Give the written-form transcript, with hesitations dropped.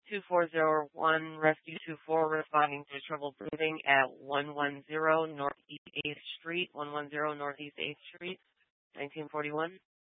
2401 Rescue 24 responding to trouble breathing at 110 Northeast 8th Street, 110 Northeast 8th Street, 1941.